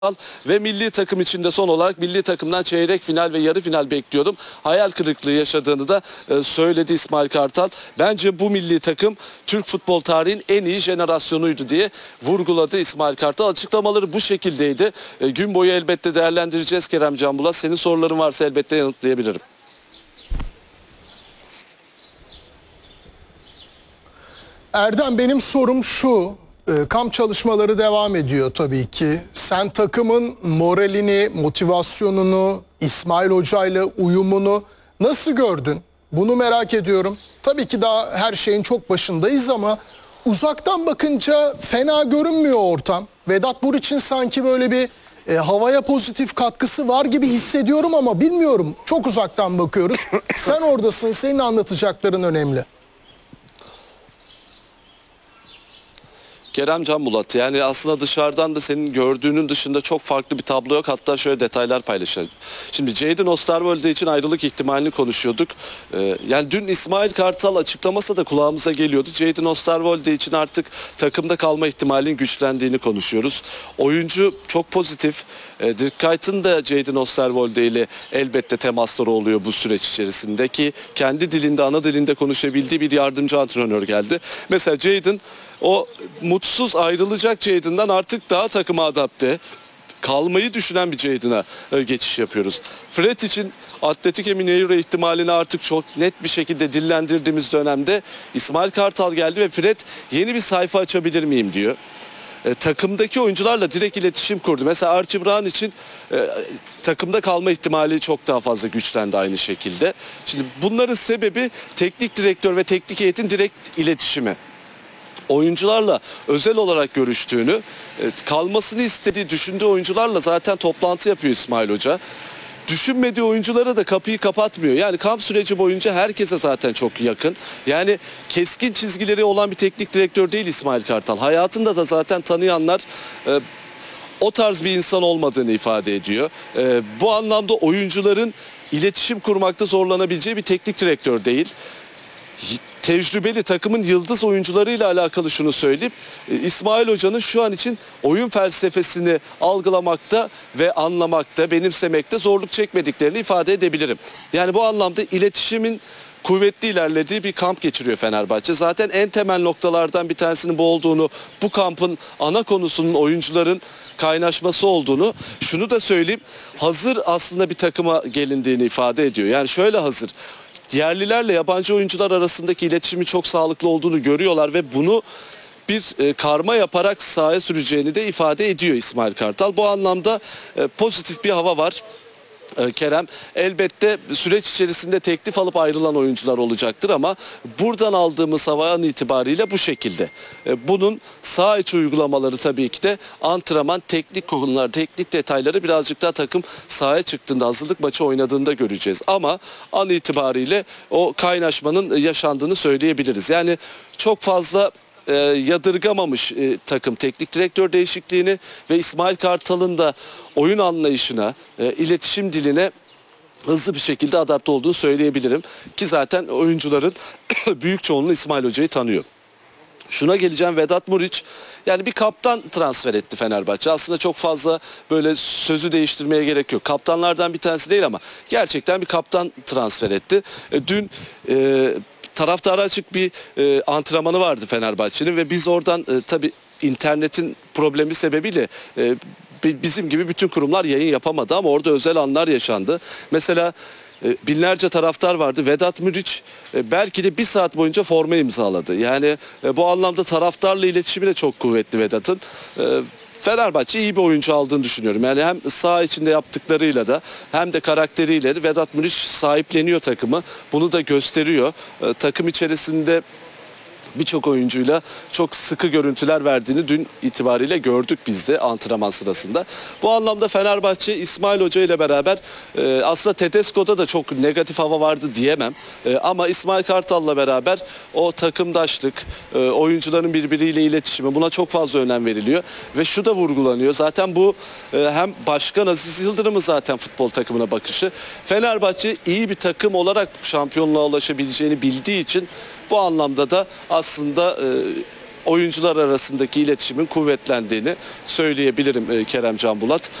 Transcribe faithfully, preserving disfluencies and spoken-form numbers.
Ve milli takım içinde son olarak milli takımdan çeyrek final ve yarı final bekliyordum. Hayal kırıklığı yaşadığını da e, söyledi İsmail Kartal. Bence bu milli takım Türk futbol tarihinin en iyi jenerasyonuydu diye vurguladı İsmail Kartal. Açıklamaları bu şekildeydi. E, gün boyu elbette değerlendireceğiz Kerem Can Bulat. Senin soruların varsa elbette yanıtlayabilirim. Erdem, benim sorum şu. Kamp çalışmaları devam ediyor tabii ki. Sen takımın moralini, motivasyonunu, İsmail Hoca ile uyumunu nasıl gördün? Bunu merak ediyorum. Tabii ki daha her şeyin çok başındayız ama uzaktan bakınca fena görünmüyor ortam. Vedat Muriç'in sanki böyle bir e, havaya pozitif katkısı var gibi hissediyorum ama bilmiyorum. Çok uzaktan bakıyoruz. Sen oradasın, senin anlatacakların önemli. Kerem Can Bulat, yani aslında dışarıdan da senin gördüğünün dışında çok farklı bir tablo yok. Hatta şöyle detaylar paylaşalım. Şimdi Jadon Osterwolde için ayrılık ihtimalini konuşuyorduk. Ee, yani dün İsmail Kartal açıklamasa da kulağımıza geliyordu. Jadon Osterwolde için artık takımda kalma ihtimalinin güçlendiğini konuşuyoruz. Oyuncu çok pozitif. Ee, Dirk Kuyt'ın da Jadon Osterwolde ile elbette temasları oluyor bu süreç içerisinde ki kendi dilinde, ana dilinde konuşabildiği bir yardımcı antrenör geldi. Mesela Jadon o mutsuz ayrılacak Jadon'dan artık daha takıma adapte, kalmayı düşünen bir Jadon'a geçiş yapıyoruz. Fred için Atletik Mineiro ihtimalini artık çok net bir şekilde dillendirdiğimiz dönemde İsmail Kartal geldi ve Fred yeni bir sayfa açabilir miyim diyor. E, takımdaki oyuncularla direkt iletişim kurdu. Mesela Archie Brown için e, takımda kalma ihtimali çok daha fazla güçlendi aynı şekilde. Şimdi bunların sebebi teknik direktör ve teknik heyetin direkt iletişimi. Oyuncularla özel olarak görüştüğünü, kalmasını istediği, düşündüğü oyuncularla zaten toplantı yapıyor İsmail Hoca. Düşünmediği oyunculara da kapıyı kapatmıyor. Yani kamp süreci boyunca herkese zaten çok yakın. Yani keskin çizgileri olan bir teknik direktör değil İsmail Kartal. Hayatında da zaten tanıyanlar e, o tarz bir insan olmadığını ifade ediyor. E, bu anlamda oyuncuların iletişim kurmakta zorlanabileceği bir teknik direktör değil. Tecrübeli takımın yıldız oyuncularıyla alakalı şunu söyleyeyim. İsmail Hoca'nın şu an için oyun felsefesini algılamakta ve anlamakta, benimsemekte zorluk çekmediklerini ifade edebilirim. Yani bu anlamda iletişimin kuvvetli ilerlediği bir kamp geçiriyor Fenerbahçe. Zaten en temel noktalardan bir tanesinin bu olduğunu, bu kampın ana konusunun oyuncuların kaynaşması olduğunu, şunu da söyleyeyim, hazır aslında bir takıma gelindiğini ifade ediyor. Yani şöyle hazır. Yerlilerle yabancı oyuncular arasındaki iletişimin çok sağlıklı olduğunu görüyorlar ve bunu bir e, karma yaparak sahaya süreceğini de ifade ediyor İsmail Kartal. Bu anlamda e, pozitif bir hava var. Kerem, elbette süreç içerisinde teklif alıp ayrılan oyuncular olacaktır ama buradan aldığımız hava an itibariyle bu şekilde. Bunun saha içi uygulamaları tabii ki de antrenman, teknik konular, teknik detayları birazcık daha takım sahaya çıktığında, hazırlık maçı oynadığında göreceğiz. Ama an itibariyle o kaynaşmanın yaşandığını söyleyebiliriz. Yani çok fazla E, yadırgamamış e, takım teknik direktör değişikliğini ve İsmail Kartal'ın da oyun anlayışına, e, iletişim diline hızlı bir şekilde adapte olduğunu söyleyebilirim. Ki zaten oyuncuların büyük çoğunluğu İsmail Hoca'yı tanıyor. Şuna geleceğim, Vedat Muriç yani bir kaptan transfer etti Fenerbahçe. Aslında çok fazla böyle sözü değiştirmeye gerek yok. Kaptanlardan bir tanesi değil ama gerçekten bir kaptan transfer etti. E, dün e, taraftara açık bir e, antrenmanı vardı Fenerbahçe'nin ve biz oradan e, tabii internetin problemi sebebiyle e, bizim gibi bütün kurumlar yayın yapamadı ama orada özel anlar yaşandı. Mesela e, binlerce taraftar vardı. Vedat Muriç e, belki de bir saat boyunca forma imzaladı. Yani e, bu anlamda taraftarla iletişimi de çok kuvvetli Vedat'ın. E, Fenerbahçe iyi bir oyuncu aldığını düşünüyorum. Yani hem saha içinde yaptıklarıyla da hem de karakteriyle de Vedat Muriç sahipleniyor takımı. Bunu da gösteriyor. Ee, takım içerisinde birçok oyuncuyla çok sıkı görüntüler verdiğini dün itibariyle gördük biz de antrenman sırasında. Bu anlamda Fenerbahçe İsmail Hoca ile beraber e, aslında Tedesco'da da çok negatif hava vardı diyemem. E, ama İsmail Kartal'la beraber o takımdaşlık, e, oyuncuların birbiriyle iletişimi, buna çok fazla önem veriliyor. Ve şu da vurgulanıyor. Zaten bu e, hem Başkan Aziz Yıldırım'ın zaten futbol takımına bakışı. Fenerbahçe iyi bir takım olarak şampiyonluğa ulaşabileceğini bildiği için bu anlamda da aslında e, oyuncular arasındaki iletişimin kuvvetlendiğini söyleyebilirim e, Kerem Can Bulat.